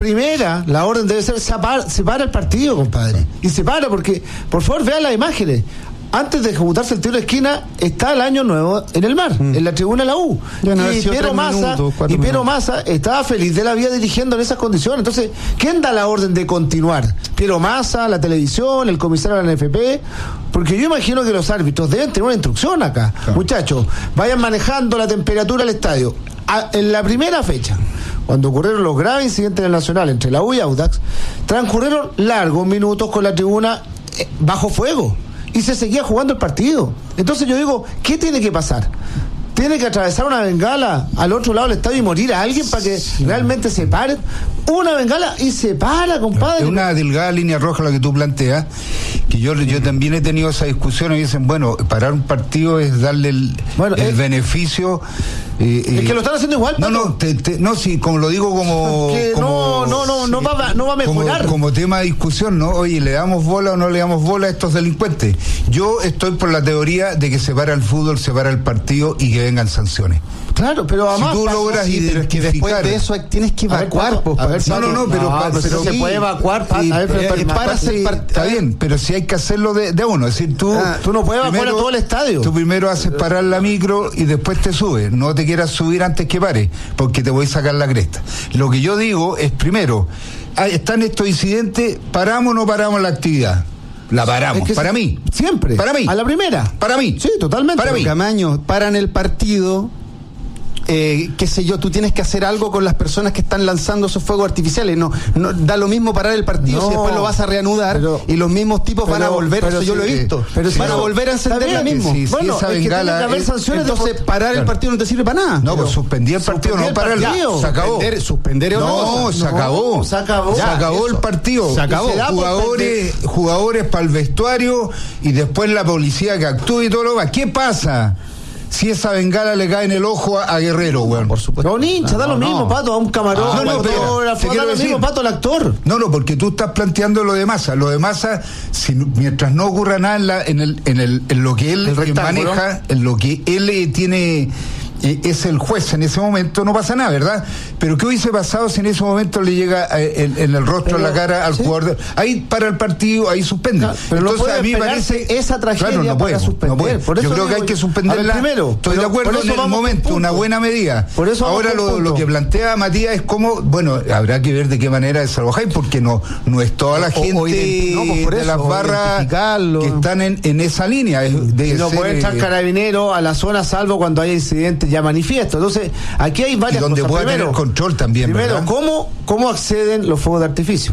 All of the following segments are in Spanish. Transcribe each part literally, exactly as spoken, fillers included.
primera, la orden debe ser separa, separa el partido, compadre. Y separa porque, por favor, vean las imágenes. Antes de ejecutarse el tiro de esquina, está el Año Nuevo en el mar, mm. en la tribuna de la U. No y Piero Massa, y Piero Massa estaba feliz de la vida dirigiendo en esas condiciones. Entonces, ¿quién da la orden de continuar? Piero Massa, la televisión, el comisario de la N F P. Porque yo imagino que los árbitros deben tener una instrucción acá. Claro. Muchachos, vayan manejando la temperatura del estadio. A, en la primera fecha, cuando ocurrieron los graves incidentes en el Nacional entre la U y Audax, transcurrieron largos minutos con la tribuna eh, bajo fuego. Y se seguía jugando el partido. Entonces yo digo, ¿qué tiene que pasar? ¿Tiene que atravesar una bengala al otro lado del estadio y morir a alguien para que sí. realmente se pare? Una bengala y se para, compadre. Es una delgada línea roja la que tú planteas, que yo, yo también he tenido esa discusión y dicen, bueno, parar un partido es darle el, bueno, el es, beneficio. Eh, es que lo están haciendo igual, No, Pato. no, te, te, no, sí, como lo digo como... Que como no, no, no, no, va, no va a mejorar. Como, como tema de discusión, ¿no? Oye, ¿le damos bola o no le damos bola a estos delincuentes? Yo estoy por la teoría de que se para el fútbol, se para el partido y que vengan sanciones. Claro, pero además... Si tú logras sí, pero es que después de eso tienes que evacuar. A ver, no, no, no, pero... No, pa, pero pero se puede evacuar. Pa, sí, a ver, pero, eh, para, para hacer part, está bien, pero si hay que hacerlo de, de uno. Es decir, tú... Ah, tú no puedes evacuar a todo el estadio. Tú primero haces parar la micro y después te subes. No te quieras subir antes que pare, porque te voy a sacar la cresta. Lo que yo digo es, primero, están estos incidentes, ¿paramos o no paramos la actividad? La paramos, es que para mí. Siempre. Para mí. A la primera. Para mí. Sí, totalmente. Para mí. Camaño, paran el partido, eh, qué sé yo, tú tienes que hacer algo con las personas que están lanzando esos fuegos artificiales. No, no da lo mismo parar el partido no, si después lo vas a reanudar pero, y los mismos tipos pero, van a volver, eso sí, yo lo he visto. Pero van si a no, volver a encender la misma. Si, si bueno, esa es bengala, que haber sanciones entonces de, parar claro. el partido no te sirve para nada. No, pues suspendí el partido, no para el partido. Se acabó. Suspender, suspender no, se acabó. No, se acabó. Se acabó el partido. Se acabó. Jugadores, jugadores para el vestuario y después la policía que actúe y todo lo demás. ¿Qué pasa si esa bengala le cae en el ojo a, a Guerrero, weón? Por supuesto. No, un hincha, da lo no, mismo, no. Pato, a un camarón, ah, no, no, fotógrafo, da lo decir, mismo, Pato, al actor. No, no, porque tú estás planteando lo de Massa. Lo de Massa, si, mientras no ocurra nada en, la, en, el, en, el, en lo que él maneja, en lo que él eh, tiene... es el juez en ese momento, no pasa nada, ¿verdad? Pero ¿qué hubiese pasado si en ese momento le llega eh, en, en el rostro, en la cara al ¿sí? jugador? Ahí para el partido, ahí suspende. Claro, pero entonces no a mí parece esa tragedia claro, no para puede, suspender. No puede. Por eso yo creo digo, que hay que suspenderla. Ver, primero, estoy pero, de acuerdo en el momento, una buena medida. Por eso ahora lo, lo que plantea Matías es como, bueno, habrá que ver de qué manera desalojáis, porque no, no es toda la o, gente o identi- no, pues por de eso, las barras que están en, en esa línea. Es, de no ser, puede entrar eh, carabineros a la zona salvo cuando hay incidentes ya manifiestos. Entonces, aquí hay varias y donde cosas. pueda Primero, tener control también, primero, ¿verdad? ¿cómo, ¿cómo acceden los fuegos de artificio?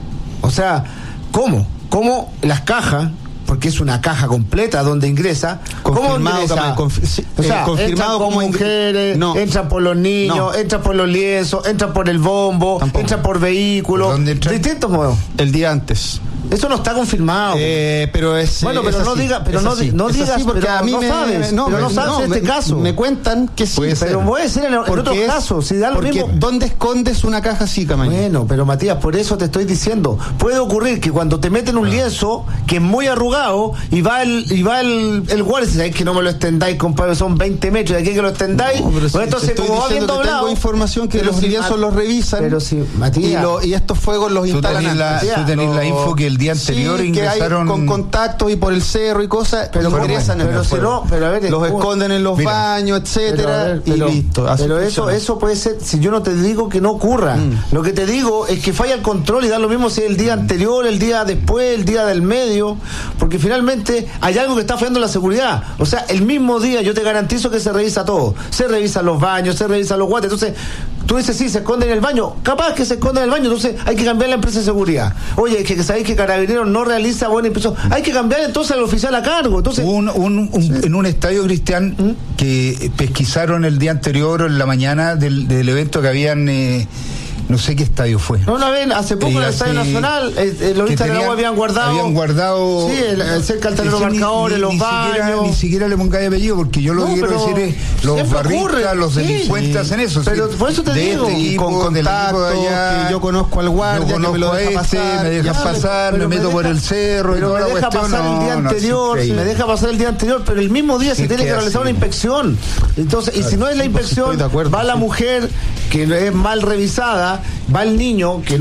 O sea, ¿cómo? ¿Cómo las cajas, porque es una caja completa donde ingresa, confirmado, ¿cómo ingresa? Confi- sí, o sea, eh, confirmado como como mujeres, no. entran por los niños, no. entran por los lienzos, entran por el bombo, Tampoco. entran por vehículos, distintos modos. El día antes. Eso no está confirmado. Eh, pero es bueno, pero es no así, diga, pero no, así, no digas así porque pero a mí no me, sabes, no, pero no me, sabes no, en este me, caso. Me cuentan que sí, puede pero ser. puede ser en, en otros es, casos, si da lo porque mismo. ¿dónde escondes una caja así, Camaño? Bueno, pero Matías, por eso te estoy diciendo, puede ocurrir que cuando te meten un lienzo que es muy arrugado y va el y va el, el guardia y dice, que no me lo extendáis, compadre, son veinte metros, de aquí que lo extendáis. No, pero pues si entonces te como va bien doblado, tengo información que los si, lienzos los revisan. Pero si, Matías, y, lo, y estos fuegos los tú instalan tenés la, antes. tú tenés lo, la info que el día anterior sí, ingresaron que hay con contactos y por el cerro y cosas, pero ingresan bueno, en pero el si no, pero a ver, los es, esconden en los mira, baños, etcétera, pero, ver, pero, y listo. Pero eso, eso puede ser, si yo no te digo que no ocurra, mm. lo que te digo es que falla el control y da lo mismo si es el día anterior, el día después, el día del medio, porque finalmente hay algo que está fallando en la seguridad. O sea, el mismo día yo te garantizo que se revisa todo, se revisan los baños, se revisan los guantes, entonces tú dices, sí, se esconde en el baño, capaz que se esconde en el baño, entonces hay que cambiar la empresa de seguridad. Oye, que, que sabéis que Carabineros no realiza buena impresión, hay que cambiar entonces al oficial a cargo. Entonces, un, un, un, sí. En un estadio, Cristian, ¿Mm? que pesquisaron el día anterior o en la mañana del, del evento que habían... Eh, no sé qué estadio fue. No, una vez, hace poco en el Estadio Nacional, eh, eh, los vistas de la U habían guardado. Habían guardado. Sí, el, el cerca del tablero marcadores, los ni baños. Siquiera, ni siquiera le pongáis apellido, porque yo lo no, que quiero decir es: los barristas, los delincuentes hacen sí, eso. Pero sí, por eso te de digo, este equipo, con contactos, allá, que yo conozco al guardia, yo conozco que me lo a deja este, pasar, me deja ya, pasar, pero me meto me por deja, el cerro, pero y toda me la deja cuestión. pasar el día no, anterior, no, me deja pasar el día anterior, pero el mismo día se tiene que realizar una inspección. Entonces, y si no es la inspección, va la mujer que es mal revisada, va el niño que